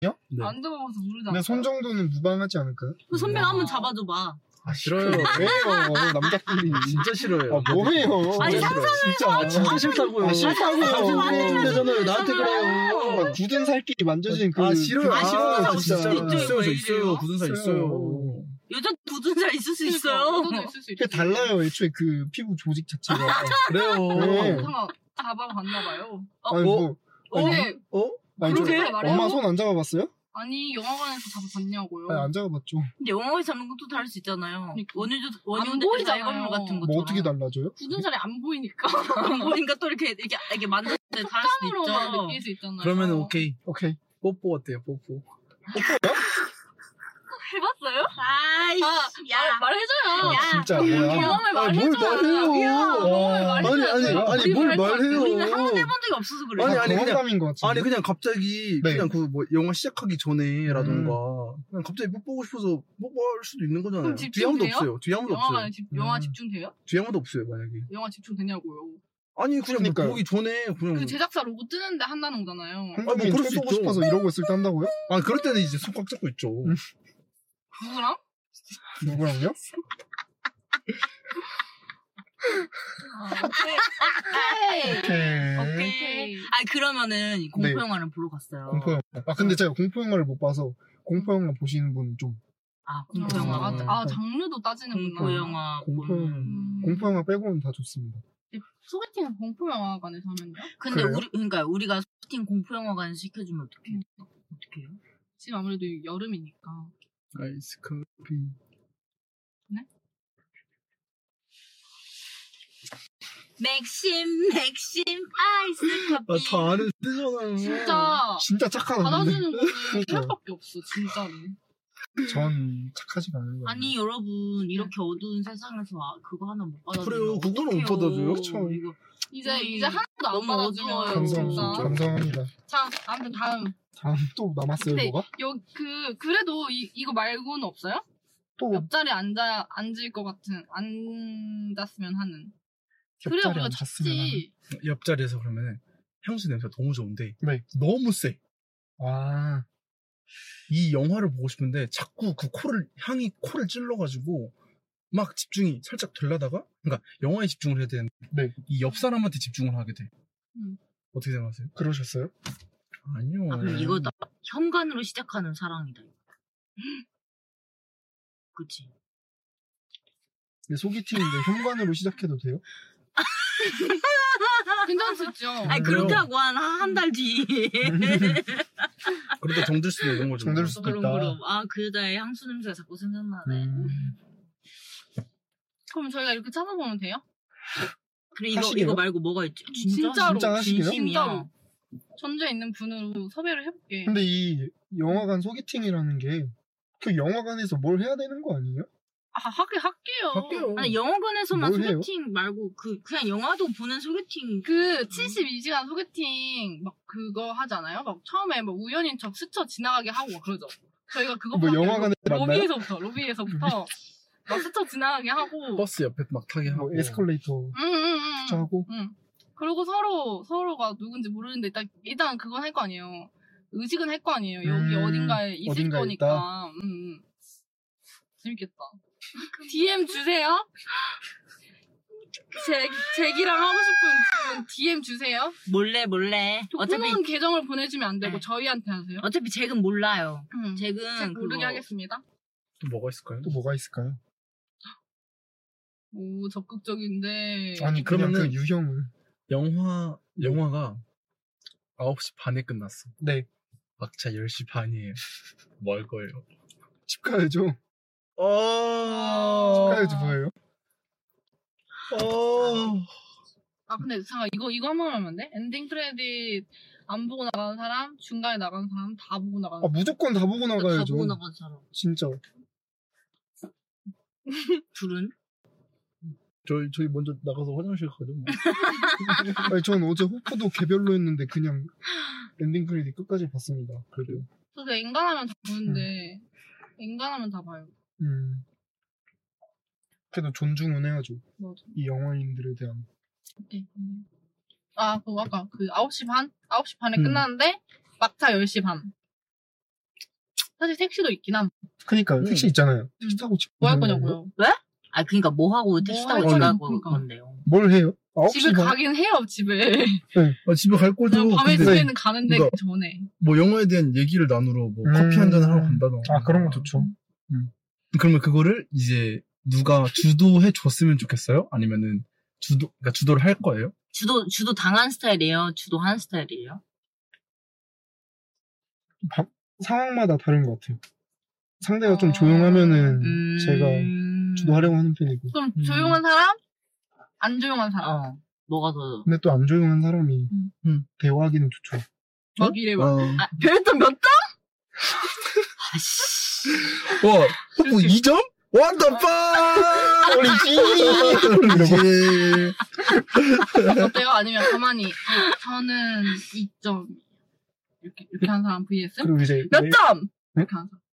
네. 안 잡아봐서 모르잖아. 근데 손 정도는 무방하지 않을까요? 그 선배가 한번 잡아줘봐. 아, 싫어요. 왜요? 남자끼리. 진짜 싫어요. 아, 뭐해요? 아니, 진짜. 진짜 싫다고요. 아, 싫다고요. 만드잖아요. 나한테 그래요. 굳은 살끼리 만져진 그. 싫어요. 아, 싫어요. 진짜. 있죠, 있어요. 이거 있어요. 굳은 살 있어요. 여자 굳은 살 있을 수 있어요. 그러니까, 있을 수 그게 있지. 달라요. 애초에 그 피부 조직 자체가. 그래요. 네. 이상아 잡아봤나봐요. 아니, 뭐. 근데 아니, 저 그러게 말해요. 엄마 손 안 잡아봤어요? 아니 영화관에서 잡아봤냐고요. 아니, 안 잡아봤죠. 근데 영화에서 잡는 것도 다를 수 있잖아요. 그러니까. 원효대 보이잖아요. 알건물 같은 것처럼. 뭐 어떻게 달라져요? 굳은 살이 안 보이니까 안 보니까 또 이렇게 만졌을 때 다를 수도 땀으로만 있죠. 느낄 수 있잖아요. 그러면 오케이. 오케이. 뽀뽀 어때요? 뽀뽀. 해봤어요? 아이씨, 야. 말해줘요. 야. 진짜 뭐야? 경험을 아니, 뭘 말해줘요. 아니, 뭘 말해요. 우리는 한 번도 해본 적이 없어서 그래. 아니, 아니, 경험담인 것 같은데. 아니, 그냥 갑자기, 네. 그냥 그 뭐, 영화 시작하기 전에라던가, 그냥 갑자기 뽀뽀하고 싶어서 뽀뽀할 수도 있는 거잖아요. 그럼 뒤에 아무도 집중돼요? 없어요. 뒤에 아무도 없어요. 영화 집중돼요? 뒤에 아무도 없어요, 만약에. 영화 집중되냐고요. 아니, 그냥 뭐 그러니까요. 보기 전에, 그냥. 그 제작사 로고 뜨는데 한다는 거잖아요. 한국인 뭐 그럴 수 쏘고 있죠. 싶어서 이러고 있을 때 한다고요? 아, 그럴 때는 이제 손 꽉 잡고 있죠. 누구랑? 누구랑요? 오케이. 오케이. 아 그러면은 공포 네. 영화를 보러 갔어요. 공포 영화. 아, 근데 제가 공포 영화를 못 봐서 공포 영화 보시는 분은 좀. 아 공포 영화. 장르도 따지는구나. 공포 영화. 공포 영화. 공포 영화 빼고는 다 좋습니다. 소개팅은 공포 영화관에서 하면요? 근데 그래요? 우리가 소개팅 공포 영화관에서 시켜주면 어떡해? 어떡해요? 지금 아무래도 여름이니까. 아이스 커피. 네? 맥심 아이스 커피. 다 아는 쓰잖아요. 진짜 착하다. 받아주는 분은 그러니까. 생각밖에 없어, 진짜로. 전 착하지가 않은 거예요. 아니 여러분 이렇게 어두운 세상에서 그거 하나 못 받아주면 그래요, 그거는 못 어떡해요. 받아줘요? 그쵸. 이거 이제 하나도 안 너무 받아주면 어두워요. 감성, 진짜. 감성합니다. 자, 아무튼 다음. 다음 또 남았어요, 근데 뭐가? 그래도 이거 말고는 없어요? 또 옆자리에 앉을 것 같은, 앉았으면 하는. 그래, 옆자리에 우리가 앉았으면 하는. 찾지. 옆자리에서 그러면은 향수 냄새가 너무 좋은데 네. 너무 세. 아, 이 영화를 보고 싶은데 자꾸 그 향이 코를 찔러가지고 막 집중이 살짝 되려다가 그러니까 영화에 집중을 해야 되는데 네. 이 옆 사람한테 집중을 하게 돼. 어떻게 생각하세요? 그러셨어요? 아니요. 그럼 이거다. 현관으로 시작하는 사랑이다. 그치? 근데 소개팅인데 현관으로 시작해도 돼요? 괜찮을 수 있죠. 아니 그렇게 하고 한 달 뒤. 그러다 정들 수도 있는 거죠. 정들 수도 있다. 그럼. 아 그 여자의 향수 냄새가 자꾸 생각나네. 그럼 저희가 이렇게 찾아보면 돼요? 그래 하시게요? 이거 말고 뭐가 있지? 진짜로. 진짜 하시게요? 진심이야. 진짜로. 전주에 있는 분으로 섭외를 해볼게. 근데 이 영화관 소개팅이라는 게 그 영화관에서 뭘 해야 되는 거 아니에요? 할게요. 아니 영화관에서만 뭘 해요? 소개팅 말고 그냥 영화도 보는 소개팅. 72시간 소개팅 막 그거 하잖아요. 막 처음에 막 우연인 척 스쳐 지나가게 하고 막 그러죠. 저희가 그거 뭐 영화관에 만나요? 로비에서부터 막 스쳐 지나가게 하고. 버스 옆에 막 타게 하고. 뭐 에스컬레이터 주차하고. 그리고 서로가 누군지 모르는데 일단 그건 할 거 아니에요. 의식은 할 거 아니에요. 여기 어딘가에 있을 어딘가에 거니까. 재밌겠다. DM 주세요. 잭이랑 하고 싶은 분 DM 주세요. 몰래. 독보는 계정을 보내주면 안 되고 저희한테 하세요. 어차피 잭은 몰라요. 잭 잭은 모르게 하겠습니다. 또 뭐가 있을까요? 또 뭐가 있을까요? 오 적극적인데. 아니 그냥 그러면은 그 유형을. 영화가 9시 반에 끝났어. 네. 막차 10시 반이에요. 뭐 할 거예요? 집 가야죠. 집 가야지 뭐예요? 근데 잠깐 이거 한 번 하면 안 돼? 엔딩 크레딧 안 보고 나가는 사람, 중간에 나가는 사람 다 보고 나가는 사람. 무조건 다 보고 나가야죠. 다 보고 나간 사람. 진짜. 둘은? 저희 먼저 나가서 화장실 가죠. 뭐. 아니 전 어제 호프도 개별로 했는데 그냥 엔딩 크레딧 끝까지 봤습니다. 그래도. 저도 엔간하면 다 보는데 엔간하면 다 봐요. 그래도 존중은 해야죠. 맞아. 이 영화인들에 대한. 오케이. 그거 아까 9시 반에 끝났는데 막차 10시 반. 사실 택시도 있긴 함. 그니까요. 택시 있잖아요. 택시 타고 집 뭐 할 가는 거냐고요? 아, 그니까 뭐 하고 택시 타고 할 집 거냐고, 가고 그러니까. 건데요. 뭘 해요? 9시 집에 반? 가긴 해요, 집에. 집에 갈 거죠. 밤에 근데 집에는 가는데 그러니까- 그 전에. 뭐 영화에 대한 얘기를 나누러 뭐 커피 한잔 하러 간다던가. 아, 그런 거 좋죠. 그러면 그거를 이제 누가 주도해 줬으면 좋겠어요? 아니면은 그러니까 주도를 할 거예요? 주도 당한 스타일이에요? 주도한 스타일이에요? 상황마다 다른 것 같아요. 상대가 좀 어. 조용하면은 제가 주도하려고 하는 편이고. 그럼 조용한 사람? 안 조용한 사람? 뭐가 더. 근데 또 안 조용한 사람이 대화하기는 좋죠. 막 이래 막. 아, 별점 몇 점? 와, 뭐 2점? What the fuck! 어때요? 아니면 가만히 저는 2점 이렇게 한 사람 vs 그리고 이제 몇 점? 네? 이렇게 한 사람.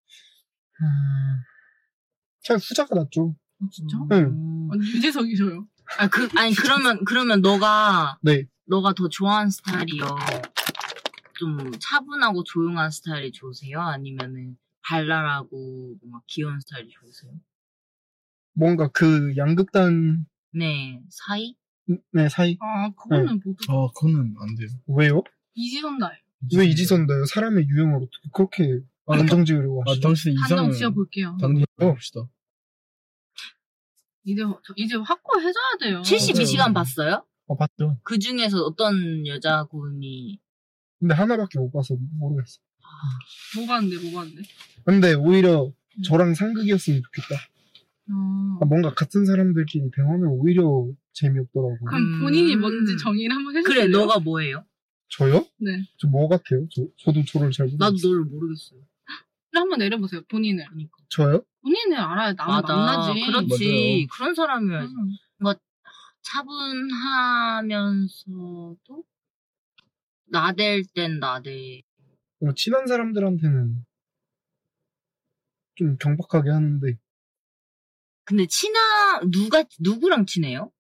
잘 후자가 낫죠. 진짜? 응. 유재석이셔요. 아니, 그러면 너가 네. 더 좋아하는 스타일이요? 좀 차분하고 조용한 스타일이 좋으세요? 아니면은 발랄하고 뭔가 귀여운 스타일이 좋으세요? 뭔가 그 양극단 네, 사이? 네 사이. 아, 그거는 모두 그거는 안 돼요. 왜요? 이지선다예요. 왜 이지선다요? 사람의 유형을 어떻게 그렇게 단정 지으려고 하시죠? 당신 단정 이상은 지어볼게요. 단정 봅시다. 이제 확고해져야 돼요. 72시간 봤어요? 봤죠. 그 중에서 어떤 여자분이 근데 하나밖에 못 봐서 모르겠어. 뭐 봤는데? 근데 오히려 저랑 상극이었으면 좋겠다. 뭔가 같은 사람들끼리 대화하면 오히려 재미없더라고. 그럼 본인이 뭔지 정의를 한번 해주세요. 그래, 너가 뭐예요? 저요? 네. 저 뭐 같아요? 저도 저를 잘 모르겠어요. 나도 너를 모르겠어요. 한번 내려보세요. 본인을. 그러니까. 저요? 본인을 알아야 나만 맞아. 만나지. 그렇지. 그런 사람이어야지. 음. 차분하면서도 나댈 땐 나대. 친한 사람들한테는 좀 경박하게 하는데 근데 누구랑 친해요?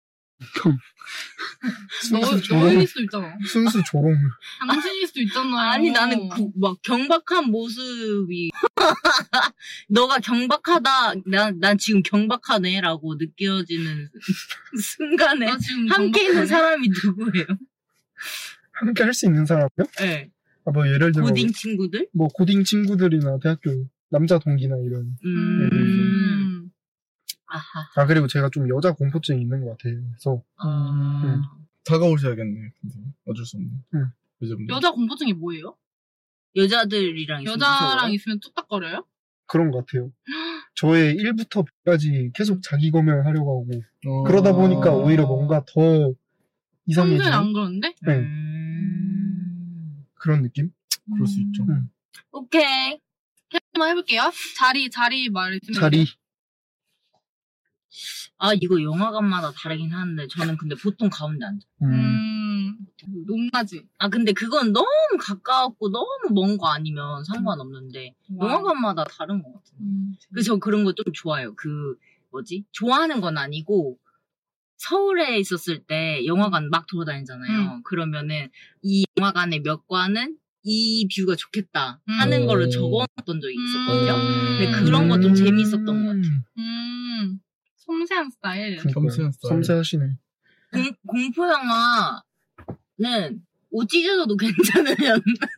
너일 수도 있잖아. 순수 조롱. 당신일 수도 있잖아요. 아니, 나는 막 경박한 모습이 너가 경박하다, 난 지금 경박하네라고 느껴지는 순간에 나 지금 함께 있는 경박하네. 사람이 누구예요? 함께 할 수 있는 사람이요? 네. 뭐 예를 들어 고딩 친구들? 뭐 고딩 친구들이나 대학교 남자 동기나 이런. 아하. 그리고 제가 좀 여자 공포증이 있는 것 같아요. 그래서 다가오셔야겠네. 근데 어쩔 수 없네. 여자분들. 여자 공포증이 뭐예요? 여자들이랑 여자랑 있으면 뚝딱거려요? 그런 것 같아요. 저의 1부터 100까지 계속 자기 검열을 하려고 하고 그러다 보니까 오히려 뭔가 더 평소엔 이상해지는 안 그러는데? 네. 그런 느낌? 그럴 수 있죠. 오케이. 한번 해볼게요. 자리 말해주면 자리. 이거 영화관마다 다르긴 하는데 저는 근데 보통 가운데 앉아. 높낮이. 근데 그건 너무 가까웠고 너무 먼 거 아니면 상관없는데 영화관마다 다른 것 같아요. 그래서 저 그런 거 좀 좋아요. 좋아하는 건 아니고 서울에 있었을 때 영화관 막 돌아다니잖아요. 그러면은 이 영화관의 몇 관은 이 뷰가 좋겠다 하는 거를 적어놨던 적이 있었거든요. 근데 그런 거 좀 재밌었던 것 같아요. 섬세한 스타일. 섬세한 스타일. 섬세하시네. 공포 영화는 옷 찢어져도 괜찮으면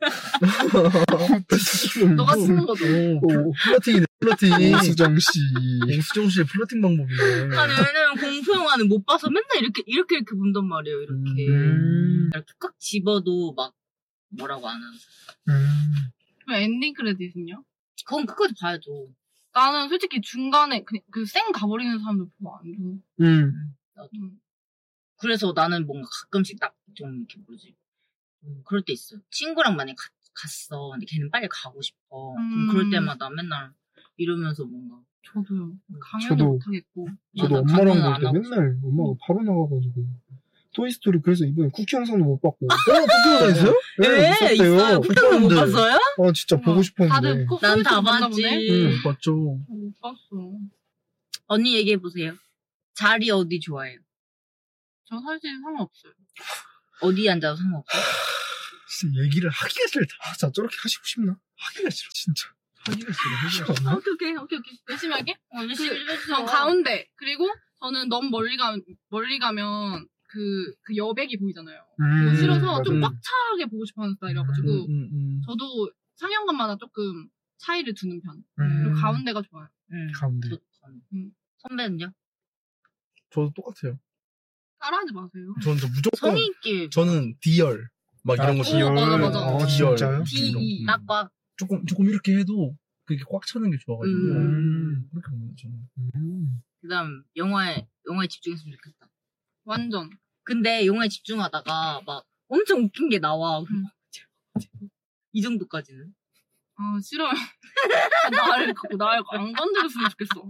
너가 쓰는 거죠. 플러팅이네, 플러팅. 오수정씨. 오수정씨의 플러팅 방법이네. 아니, 왜냐면 공포 영화는 못 봐서 맨날 이렇게 본단 말이에요. 이렇게 꽉 집어도 막 뭐라고 안 하는. 그럼 엔딩 크레딧은요? 그건 끝까지 봐야죠. 나는 솔직히 중간에 쌩 가버리는 사람들 보면 안 좋아. 나도. 그래서 나는 뭔가 가끔씩 딱 좀 이렇게 그럴 때 있어요. 친구랑 만약에 갔어. 근데 걔는 빨리 가고 싶어. 그럼 그럴 때마다 맨날 이러면서 뭔가. 저도요. 강연도 못하겠고. 저도 맞아, 엄마랑 강연은 볼 때 안 맨날 엄마가 바로 나가가지고 토이스토리 그래서 이번에 쿠키 영상도 못 봤고. 쿠키가 있어요? 네, 있었대요. 있어요. 쿠키는 못 봤어요? 진짜 보고 싶었는데. 다들 난 다 봤나 봤지. 보네? 못 봤죠. 못 봤어. 언니 얘기해보세요. 자리 어디 좋아해요? 저 사실 상관없어요. 어디 앉아도 상관없어요? 진짜 얘기를 하기가 싫다. 진짜 저렇게 하시고 싶나? 하기가 싫어, 진짜. 하기가 싫어. 오케이. 열심히 할게. 열심히 전 가운데. 그리고 저는 너무 멀리 가면 그 여백이 보이잖아요. 그거 싫어서 좀 꽉 차게 보고 싶어 하는 스타일이라가지고 저도 상영관마다 조금 차이를 두는 편. 그리고 가운데가 좋아요. 가운데. 선배는요? 저도 똑같아요. 따라하지 마세요. 저는 무조건 성의 있게. 저는 D열 막 이런 거 D열. 맞아. D열. 진짜요? D. 딱 조금 이렇게 해도 그게 꽉 차는 게 좋아가지고 그렇게 보면 저는. 그다음 영화에 집중했으면 좋겠다. 완전. 근데 영화에 집중하다가 막 엄청 웃긴 게 나와. 이 정도까지는. 아, 싫어요. 나를 안 건드렸으면 좋겠어.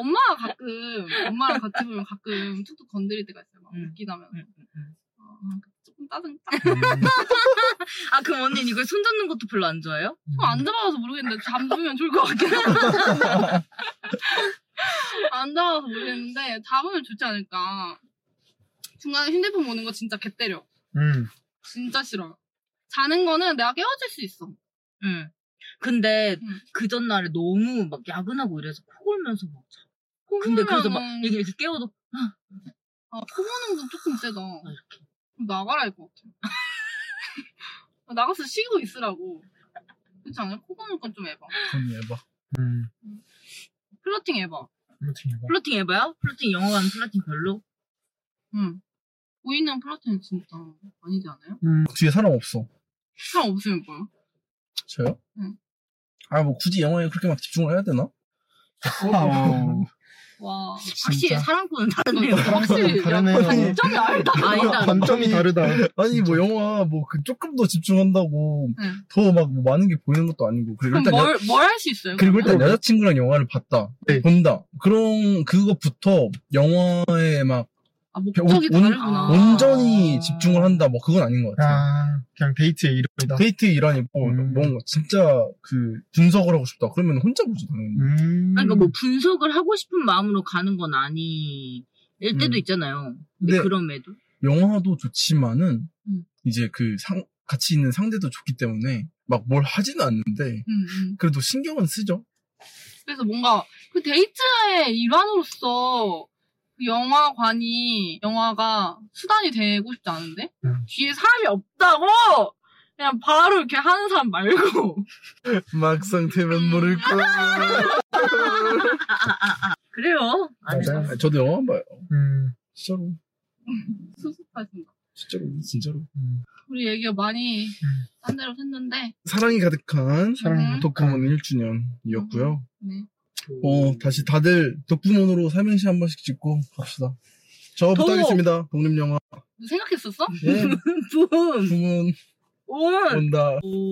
엄마랑 같이 보면 가끔 툭툭 건드릴 때가 있어요. 막 웃기다면. 조금 짜증. 아, 그럼 언니는 이걸 손 잡는 것도 별로 안 좋아해요? 안 잡아서 모르겠는데 잡으면 좋을 것 같긴 해. 안 잡아서 모르겠는데 잡으면 좋지 않을까. 중간에 휴대폰 보는 거 진짜 개 때려. 진짜 싫어요. 자는 거는 내가 깨워줄 수 있어. 응. 근데 그 전날에 너무 막 야근하고 이래서 코 골면서 막 자. 근데 그래서 막 이렇게 깨워도 코 고는 건 조금 세다. 이렇게. 나가라 할 것 같아. 나가서 쉬고 있으라고. 그렇지 않아요? 코 고는 건 좀 에바. 그건 에바. 플러팅 에바. 플러팅 해봐요? 플러팅 영화 가는 플러팅 별로? 응. 보이는 플러팅 진짜 아니지 않아요? 뒤에 사람 없어. 사람 없으면 뭐야? 저요? 응. 뭐 굳이 영화에 그렇게 막 집중을 해야 되나? 와. 확실히 사랑꾼은 다르네요. 확실히 다르네요. 관점이 알다. 아니다. 관점이 다르다. 아니 뭐 영화 조금 더 집중한다고 더 막 뭐 많은 게 보이는 것도 아니고 그리고 그럼 일단 뭘 할 수 있어요? 그리고 일단 여자친구랑 영화를 봤다. 네. 본다. 그것부터 영화에 막 목적이 다르구나. 온전히 집중을 한다. 뭐 그건 아닌 것 같아요. 그냥 데이트의 일환이다. 데이트 일환이 뭔가 진짜 분석을 하고 싶다. 그러면 혼자 보죠 당연히. 그러니까 뭐 분석을 하고 싶은 마음으로 가는 건 아닐 때도 있잖아요. 근데 그럼에도 영화도 좋지만은 이제 같이 있는 상대도 좋기 때문에 막 뭘 하지는 않는데 그래도 신경은 쓰죠. 그래서 뭔가 그 데이트의 일환으로서 그 영화가 수단이 되고 싶지 않은데? 뒤에 사람이 없다고! 그냥 바로 이렇게 하는 사람 말고. 막상 되면 모를 거야. 그래요. 맞아요. 저도 영화 봐요. 진짜로. 수습하신다. 진짜로. 우리 얘기가 많이 딴 데로 샜는데. 사랑이 가득한 덕후몬 1주년이었고요. 네. 다시 다들 덕후몬으로 삼행시 한 번씩 찍고 갑시다. 저 부탁하겠습니다. 독립영화. 생각했었어? 예. 붐. 붐은 온다.